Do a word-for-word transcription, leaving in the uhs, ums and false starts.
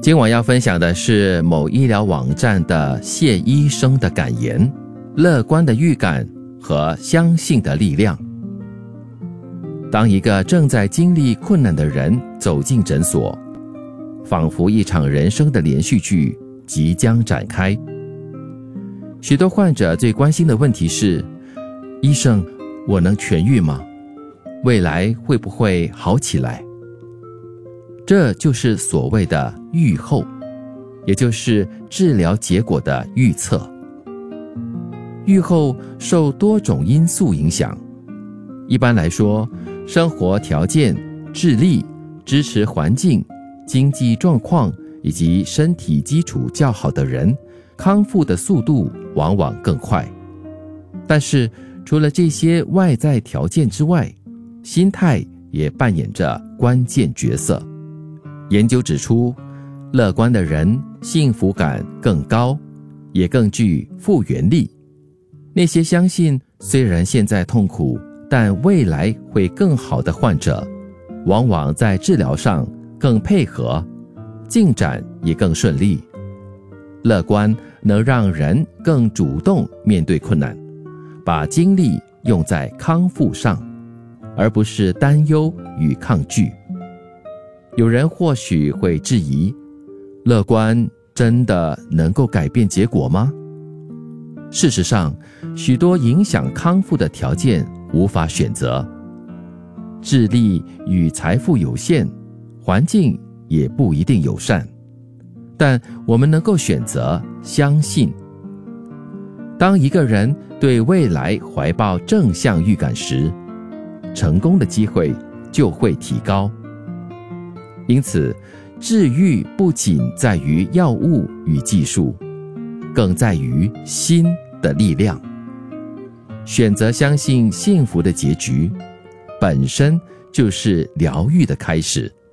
今晚要分享的是某医疗网站的谢医生的感言：乐观的预感和相信的力量。当一个正在经历困难的人走进诊所，仿佛一场人生的连续剧即将展开。许多患者最关心的问题是：医生，我能痊愈吗？未来会不会好起来？这就是所谓的预后，也就是治疗结果的预测。预后受多种因素影响，一般来说，生活条件、智力、支持环境、经济状况以及身体基础较好的人，康复的速度往往更快。但是除了这些外在条件之外，心态也扮演着关键角色。研究指出，乐观的人幸福感更高，也更具复原力。那些相信虽然现在痛苦，但未来会更好的患者，往往在治疗上更配合，进展也更顺利。乐观能让人更主动面对困难，把精力用在康复上，而不是担忧与抗拒。有人或许会质疑，乐观真的能够改变结果吗？事实上，许多影响康复的条件无法选择。智力与财富有限，环境也不一定友善，但我们能够选择相信。当一个人对未来怀抱正向预感时，成功的机会就会提高。因此，治愈不仅在于药物与技术，更在于心的力量。选择相信幸福的结局，本身就是疗愈的开始。